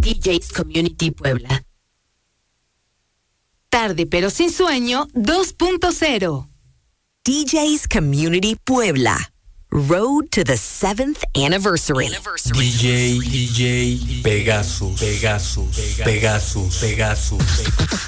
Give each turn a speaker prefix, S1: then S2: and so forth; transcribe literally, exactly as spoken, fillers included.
S1: D Js Community Puebla. Tarde pero sin sueño dos punto cero.
S2: D Js Community Puebla. Road to the seventh anniversary. anniversary.
S3: D J, D J, Pegasus, Pegasus, Pegasus, Pegasus.